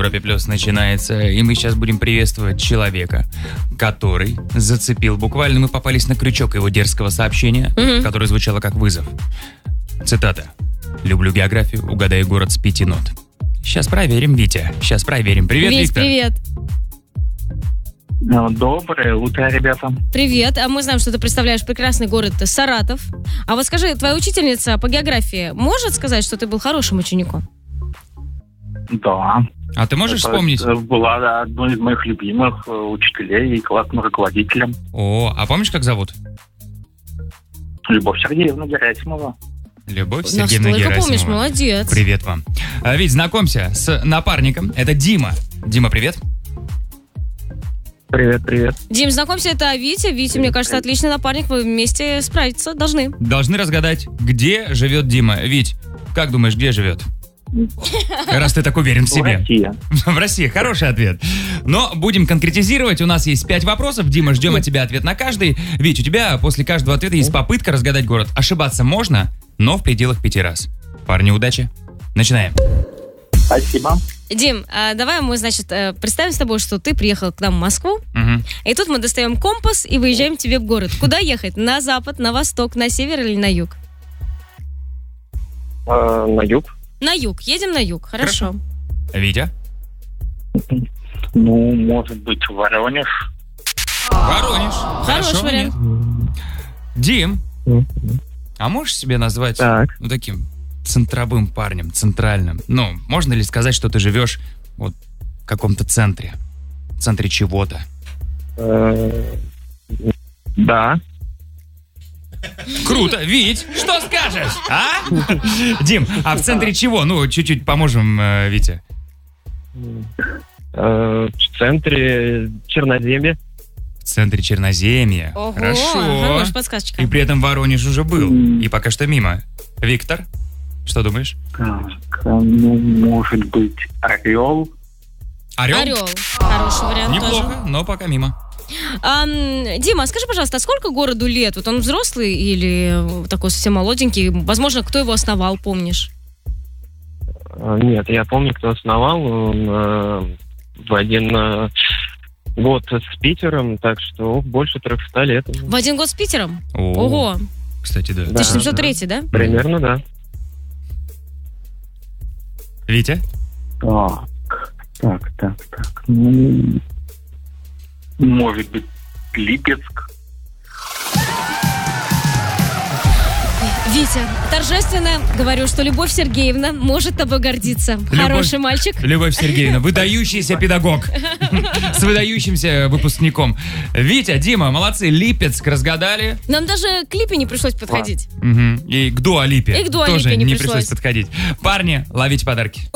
Европе Плюс начинается, и мы сейчас будем приветствовать человека, который зацепил. Буквально мы попались на крючок его дерзкого сообщения, которое звучало как вызов. Цитата. «Люблю географию, угадай город с 5 нот». Сейчас проверим, Витя. Сейчас проверим. Привет, Вить, Виктор. привет. Доброе утро, ребята. Привет. А мы знаем, что ты представляешь прекрасный город Саратов. А вот скажи, твоя учительница по географии может сказать, что ты был хорошим учеником? Да. А ты можешь вспомнить? Была одной из моих любимых учителей и классным руководителем. О, а помнишь, как зовут? Любовь Сергеевна Герасимова. Любовь Сергеевна Настолько Герасимова. помнишь, молодец. Привет вам. Вить, знакомься с напарником. Это Дима. Дима, привет. Привет, привет. Дим, знакомься, это Витя. Витя, мне кажется, отличный напарник. Вы вместе справиться должны. Должны разгадать, где живет Дима. Вить, как думаешь, где живет? Раз ты так уверен в себе. В России. В России, хороший ответ. Но будем конкретизировать. У нас есть 5 вопросов. Дима, ждем от тебя ответ на каждый. Вить, у тебя после каждого ответа есть попытка разгадать город. Ошибаться можно, но в пределах 5 раз. Парни, удачи. Начинаем. Спасибо. Дим, давай мы, значит, представим с тобой, что ты приехал к нам в Москву, и тут мы достаем компас и выезжаем тебе в город. Куда ехать? На запад, на восток, на север или на юг? На юг. На юг. Едем на юг. Хорошо. Витя? Ну, может быть, Воронеж. Воронеж. Хороший Хорошо, вариант. нет. Дим, а можешь себе назвать ну, таким центровым парнем, центральным? Ну, можно ли сказать, что ты живешь вот в каком-то центре? В центре чего-то? Да. Круто. Вить, что скажешь? А? Дим, а в центре чего? Ну, чуть-чуть поможем, Вите. В центре Черноземья. В центре Черноземья. Ого, Хорошо. хорошая подсказочка. И при этом Воронеж уже был. И пока что мимо. Виктор, что думаешь? Так, ну, может быть, Орел. Орел? Орел. Хороший вариант Неплохо, тоже. но пока мимо. Дима, скажи, пожалуйста, а сколько городу лет? Вот он взрослый или такой совсем молоденький? Возможно, кто его основал, помнишь? Нет, я помню, кто основал. Он в один год с Питером, так что больше 300 лет. В один год с Питером? О, Ого. Кстати, да. 1703, да? Примерно, да. Витя? Так. Ну, может быть, Липецк. Витя, торжественно говорю, что Любовь Сергеевна может тобой гордиться. Хороший мальчик. Любовь Сергеевна, выдающийся педагог. С выдающимся выпускником. Витя, Дима, молодцы, Липецк разгадали. Нам даже к Липе не пришлось подходить. И к Дуа Липе И к Дуа тоже Липе не пришлось пришлось подходить. Парни, ловите подарки.